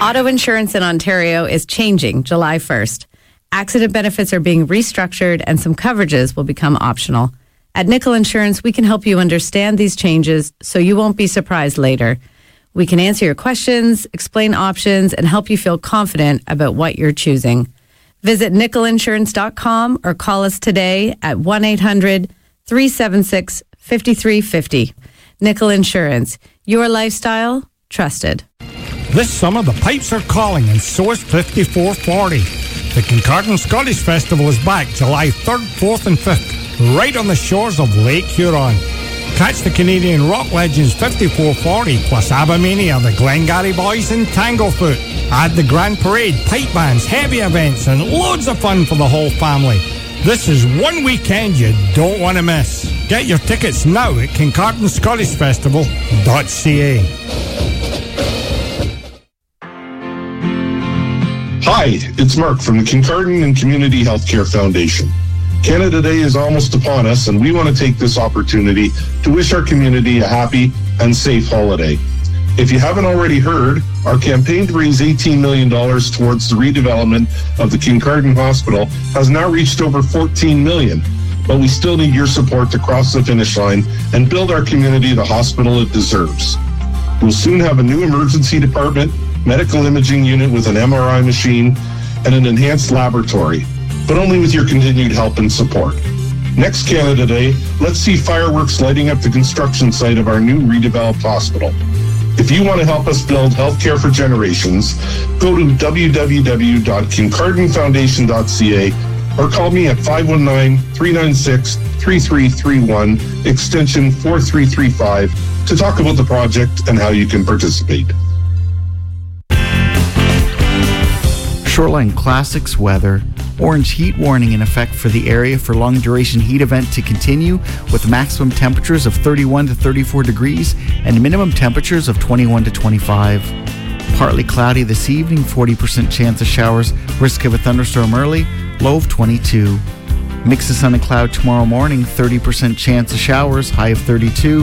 Auto insurance in Ontario is changing July 1st. Accident benefits are being restructured and some coverages will become optional. At Nickel Insurance, we can help you understand these changes so you won't be surprised later. We can answer your questions, explain options, and help you feel confident about what you're choosing. Visit nickelinsurance.com or call us today at 1-800-376-5350. Nickel Insurance, your lifestyle, trusted. This summer, the pipes are calling, and so is 5440. The Kincardine Scottish Festival is back July 3rd, 4th and 5th, right on the shores of Lake Huron. Catch the Canadian rock legends 5440 plus Abamania, the Glengarry Boys and Tanglefoot. Add the Grand Parade, pipe bands, heavy events and loads of fun for the whole family. This is one weekend you don't want to miss. Get your tickets now at kincardinesscottishfestival.ca. Hi, it's Mark from the Kincardine and Community Healthcare Foundation. Canada Day is almost upon us, and we want to take this opportunity to wish our community a happy and safe holiday. If you haven't already heard, our campaign to raise $18 million towards the redevelopment of the Kincardine Hospital has now reached over $14 million. But we still need your support to cross the finish line and build our community the hospital it deserves. We'll soon have a new emergency department, medical imaging unit with an MRI machine, and an enhanced laboratory, but only with your continued help and support. Next Canada Day, let's see fireworks lighting up the construction site of our new redeveloped hospital. If you want to help us build healthcare for generations, go to www.kincardinfoundation.ca or call me at 519-396-3331, extension 4335, to talk about the project and how you can participate. Shoreline Classics weather. Orange heat warning in effect for the area for long duration heat event to continue with maximum temperatures of 31 to 34 degrees and minimum temperatures of 21 to 25. Partly cloudy this evening, 40% chance of showers, risk of a thunderstorm early, low of 22. Mix of sun and cloud tomorrow morning, 30% chance of showers, high of 32.